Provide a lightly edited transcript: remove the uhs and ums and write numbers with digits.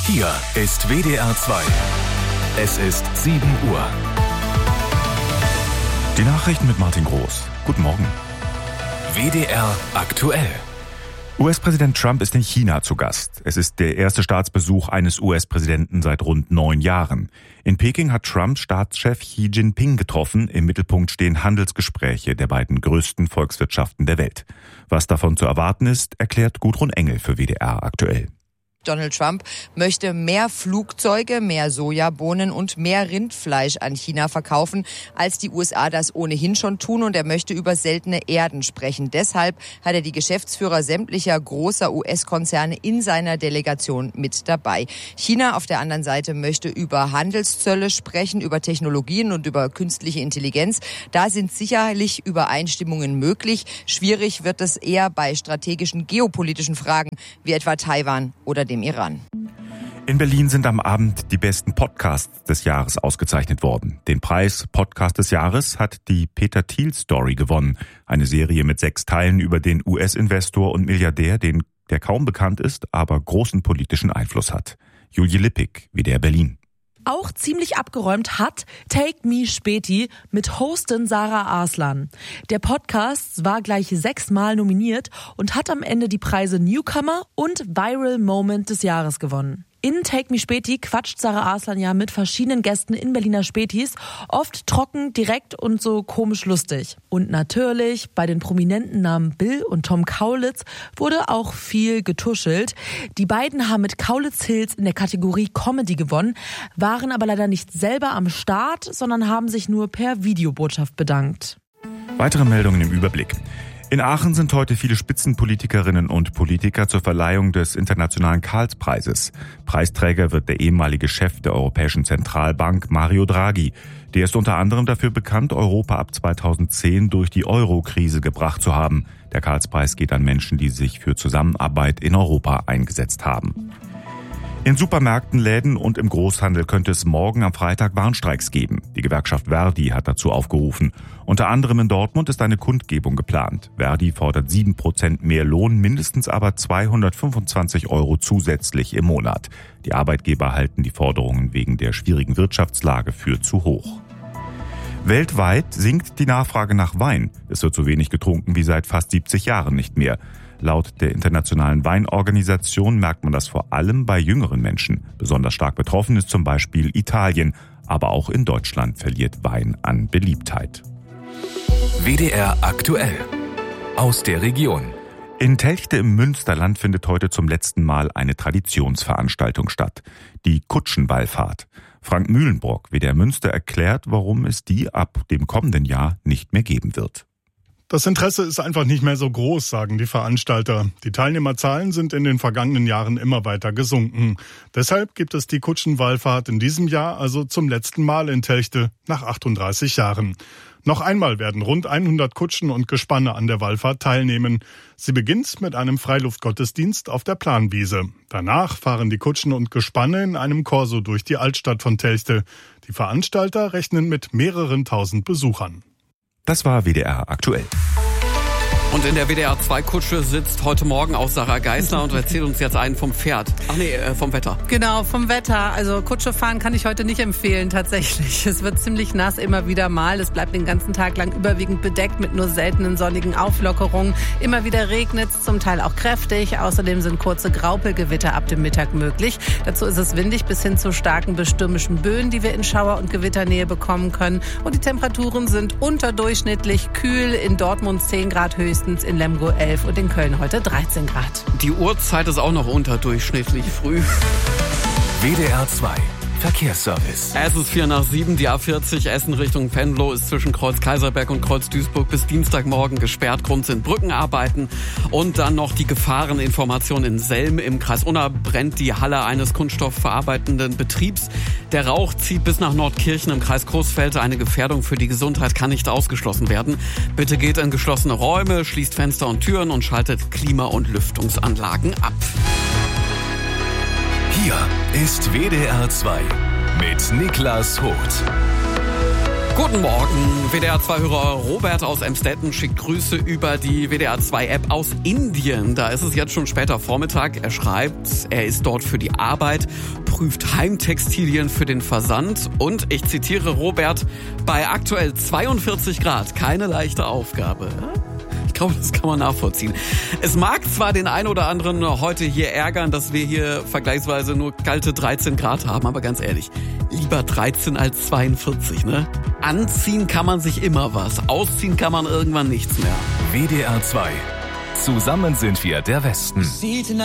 Hier ist WDR 2. Es ist 7 Uhr. Die Nachrichten mit Martin Groß. Guten Morgen. WDR aktuell. US-Präsident Trump ist in China zu Gast. Es ist der erste Staatsbesuch eines US-Präsidenten seit rund 9 Jahren. In Peking hat Trump Staatschef Xi Jinping getroffen. Im Mittelpunkt stehen Handelsgespräche der beiden größten Volkswirtschaften der Welt. Was davon zu erwarten ist, erklärt Gudrun Engel für WDR aktuell. Donald Trump möchte mehr Flugzeuge, mehr Sojabohnen und mehr Rindfleisch an China verkaufen, als die USA das ohnehin schon tun. Und er möchte über seltene Erden sprechen. Deshalb hat er die Geschäftsführer sämtlicher großer US-Konzerne in seiner Delegation mit dabei. China auf der anderen Seite möchte über Handelszölle sprechen, über Technologien und über künstliche Intelligenz. Da sind sicherlich Übereinstimmungen möglich. Schwierig wird es eher bei strategischen geopolitischen Fragen wie etwa Taiwan oder dem Iran. In Berlin sind am Abend die besten Podcasts des Jahres ausgezeichnet worden. Den Preis Podcast des Jahres hat die Peter Thiel Story gewonnen. Eine Serie mit 6 Teilen über den US-Investor und Milliardär, der kaum bekannt ist, aber großen politischen Einfluss hat. Julie Lippig, WDR Berlin. Auch ziemlich abgeräumt hat Take Me Späti mit Hostin Sarah Arslan. Der Podcast war gleich 6-mal nominiert und hat am Ende die Preise Newcomer und Viral Moment des Jahres gewonnen. In Take Me Späti quatscht Sarah Arslan ja mit verschiedenen Gästen in Berliner Spätis, oft trocken, direkt und so komisch lustig. Und natürlich bei den prominenten Namen Bill und Tom Kaulitz wurde auch viel getuschelt. Die beiden haben mit Kaulitz Hills in der Kategorie Comedy gewonnen, waren aber leider nicht selber am Start, sondern haben sich nur per Videobotschaft bedankt. Weitere Meldungen im Überblick. In Aachen sind heute viele Spitzenpolitikerinnen und Politiker zur Verleihung des Internationalen Karlspreises. Preisträger wird der ehemalige Chef der Europäischen Zentralbank Mario Draghi. Der ist unter anderem dafür bekannt, Europa ab 2010 durch die Euro-Krise gebracht zu haben. Der Karlspreis geht an Menschen, die sich für Zusammenarbeit in Europa eingesetzt haben. In Supermärkten, Läden und im Großhandel könnte es morgen am Freitag Warnstreiks geben. Die Gewerkschaft Verdi hat dazu aufgerufen. Unter anderem in Dortmund ist eine Kundgebung geplant. Verdi fordert 7% mehr Lohn, mindestens aber 225 € zusätzlich im Monat. Die Arbeitgeber halten die Forderungen wegen der schwierigen Wirtschaftslage für zu hoch. Weltweit sinkt die Nachfrage nach Wein. Es wird so wenig getrunken wie seit fast 70 Jahren nicht mehr. Laut der Internationalen Weinorganisation merkt man das vor allem bei jüngeren Menschen. Besonders stark betroffen ist zum Beispiel Italien. Aber auch in Deutschland verliert Wein an Beliebtheit. WDR aktuell. Aus der Region. In Telchte im Münsterland findet heute zum letzten Mal eine Traditionsveranstaltung statt. Die Kutschenwallfahrt. Frank Mühlenbrock, WDR Münster, erklärt, warum es die ab dem kommenden Jahr nicht mehr geben wird. Das Interesse ist einfach nicht mehr so groß, sagen die Veranstalter. Die Teilnehmerzahlen sind in den vergangenen Jahren immer weiter gesunken. Deshalb gibt es die Kutschenwallfahrt in diesem Jahr also zum letzten Mal in Telchte nach 38 Jahren. Noch einmal werden rund 100 Kutschen und Gespanne an der Wallfahrt teilnehmen. Sie beginnt mit einem Freiluftgottesdienst auf der Planwiese. Danach fahren die Kutschen und Gespanne in einem Korso durch die Altstadt von Telchte. Die Veranstalter rechnen mit mehreren tausend Besuchern. Das war WDR aktuell. Und in der WDR 2 Kutsche sitzt heute Morgen auch Sarah Geisler und erzählt uns jetzt einen vom Pferd. Vom Wetter. Genau, vom Wetter. Also Kutsche fahren kann ich heute nicht empfehlen, tatsächlich. Es wird ziemlich nass immer wieder mal. Es bleibt den ganzen Tag lang überwiegend bedeckt mit nur seltenen sonnigen Auflockerungen. Immer wieder regnet es, zum Teil auch kräftig. Außerdem sind kurze Graupelgewitter ab dem Mittag möglich. Dazu ist es windig bis hin zu starken bis stürmischen Böen, die wir in Schauer- und Gewitternähe bekommen können. Und die Temperaturen sind unterdurchschnittlich kühl. In Dortmund 10 Grad höchstens, in Lemgo 11 und in Köln heute 13 Grad. Die Uhrzeit ist auch noch unterdurchschnittlich früh. WDR 2 Verkehrsservice. Es ist 6:45, die A40 Essen Richtung Venlo ist zwischen Kreuz Kaiserberg und Kreuz Duisburg bis Dienstagmorgen gesperrt. Grund sind Brückenarbeiten. Und dann noch die Gefahreninformation in Selm. Im Kreis Unna brennt die Halle eines kunststoffverarbeitenden Betriebs. Der Rauch zieht bis nach Nordkirchen im Kreis Coesfeld. Eine Gefährdung für die Gesundheit kann nicht ausgeschlossen werden. Bitte geht in geschlossene Räume, schließt Fenster und Türen und schaltet Klima- und Lüftungsanlagen ab. Hier ist WDR 2 mit Niklas Hoth. Guten Morgen. WDR2-Hörer Robert aus Emstetten schickt Grüße über die WDR2-App aus Indien. Da ist es jetzt schon später Vormittag. Er schreibt, er ist dort für die Arbeit, prüft Heimtextilien für den Versand und, ich zitiere Robert, bei aktuell 42 Grad keine leichte Aufgabe. Ich glaube, das kann man nachvollziehen. Es mag zwar den einen oder anderen heute hier ärgern, dass wir hier vergleichsweise nur kalte 13 Grad haben, aber ganz ehrlich, lieber 13 als 42, ne? Anziehen kann man sich immer was, ausziehen kann man irgendwann nichts mehr. WDR 2. Zusammen sind wir der Westen.